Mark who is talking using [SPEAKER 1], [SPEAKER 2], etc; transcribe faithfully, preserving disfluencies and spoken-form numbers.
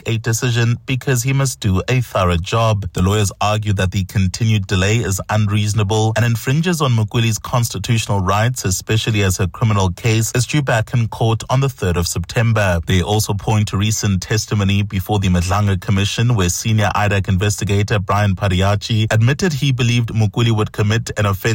[SPEAKER 1] a decision because he must do a thorough job. The lawyers argue that the continued delay is unreasonable and infringes on Mukweli's constitutional rights, especially as her criminal case is due back in court on the third of September. They also point to recent testimony before the Madlanga Commission, where senior I D A C investigator Brian Padiachi admitted he believed Mukweli would commit an offense